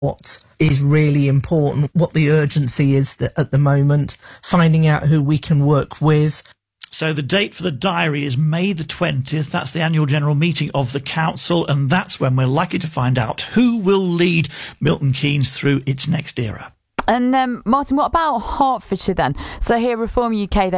what is really important, what the urgency is at the moment, finding out who we can work with. So the date for the diary is May the 20th. That's the annual general meeting of the council, and that's when we're likely to find out who will lead Milton Keynes through its next era. And Martin, what about Hertfordshire then? So here, Reform UK,